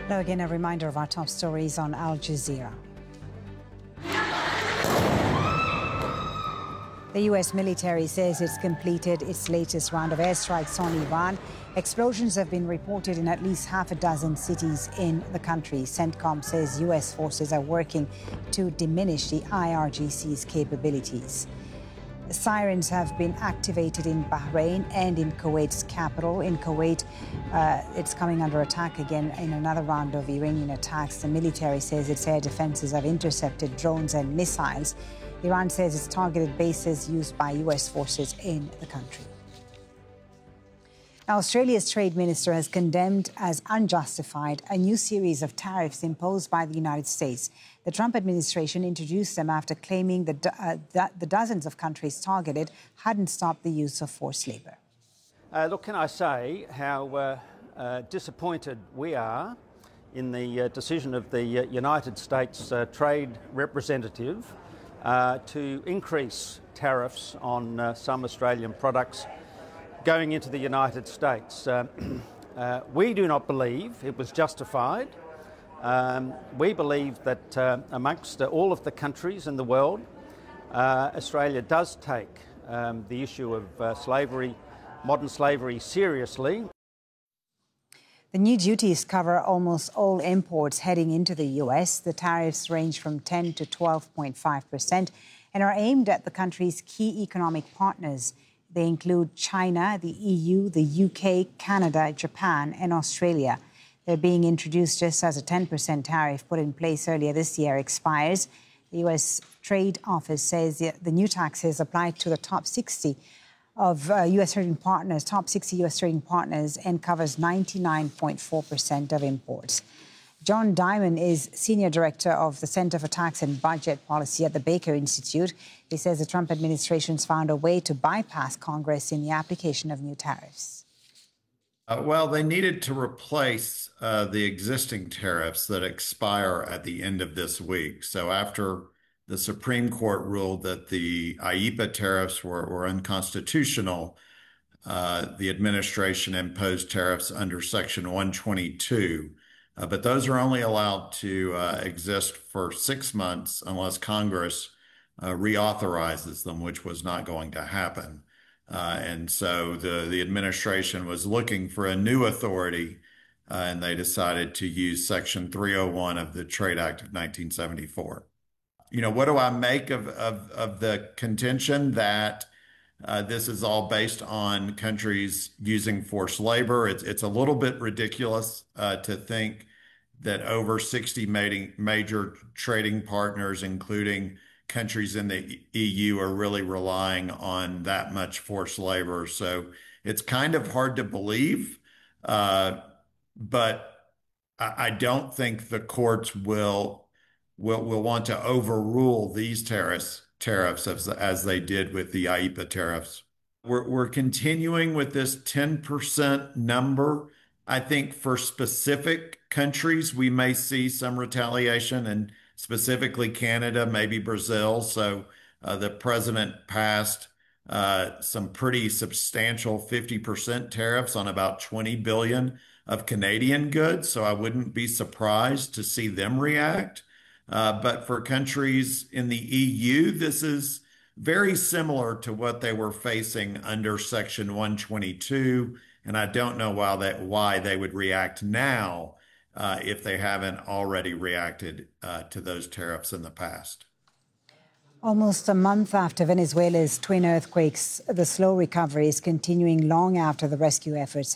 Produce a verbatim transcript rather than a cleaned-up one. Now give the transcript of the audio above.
Now again, a reminder of our top stories on Al Jazeera. The U S military says it's completed its latest round of airstrikes on Iran. Explosions have been reported in at least half a dozen cities in the country. CENTCOM says U S forces are working to diminish the I R G C's capabilities. Sirens have been activated in Bahrain and in Kuwait's capital. In Kuwait, uh, it's coming under attack again in another round of Iranian attacks. The military says its air defenses have intercepted drones and missiles. Iran says it's targeted bases used by U S forces in the country. Now, Australia's trade minister has condemned as unjustified a new series of tariffs imposed by the United States. The Trump administration introduced them after claiming that uh, the dozens of countries targeted hadn't stopped the use of forced labour. Uh, look, can I say how uh, uh, disappointed we are in the uh, decision of the uh, United States uh, Trade Representative Uh, to increase tariffs on uh, some Australian products going into the United States. Uh, uh, we do not believe it was justified. Um, we believe that uh, amongst uh, all of the countries in the world, uh, Australia does take um, the issue of uh, slavery, modern slavery, seriously. The new duties cover almost all imports heading into the U S. The tariffs range from ten to twelve point five percent and are aimed at the country's key economic partners. They include China, the E U, the U K, Canada, Japan and Australia. They're being introduced just as a ten percent tariff put in place earlier this year expires. The U S Trade Office says the new taxes apply to the top sixty of uh, U S trading partners, top sixty U S trading partners, and covers ninety-nine point four percent of imports. John Diamond is Senior Director of the Centre for Tax and Budget Policy at the Baker Institute. He says the Trump administration's found a way to bypass Congress in the application of new tariffs. Uh, well, they needed to replace uh, the existing tariffs that expire at the end of this week. So after the Supreme Court ruled that the I E P A tariffs were, were unconstitutional, uh, the administration imposed tariffs under Section one twenty-two. Uh, but those are only allowed to uh, exist for six months unless Congress uh, reauthorizes them, which was not going to happen. Uh, and so the, the administration was looking for a new authority, uh, and they decided to use Section three oh one of the Trade Act of nineteen seventy-four. You know, what do I make of, of, of the contention that uh, this is all based on countries using forced labor? It's, it's a little bit ridiculous uh, to think that over sixty major, major trading partners, including countries in the E U, are really relying on that much forced labor. So it's kind of hard to believe, uh, but I, I don't think the courts will will will want to overrule these tariffs tariffs as, as they did with the I E P A tariffs. We're, we're continuing with this ten percent number. I think for specific countries, we may see some retaliation, and specifically Canada, maybe Brazil. So uh, the president passed uh, some pretty substantial fifty percent tariffs on about twenty billion of Canadian goods. So I wouldn't be surprised to see them react. Uh, but for countries in the E U, this is very similar to what they were facing under Section one twenty-two. And I don't know why, that, why they would react now uh, if they haven't already reacted uh, to those tariffs in the past. Almost a month after Venezuela's twin earthquakes, the slow recovery is continuing long after the rescue efforts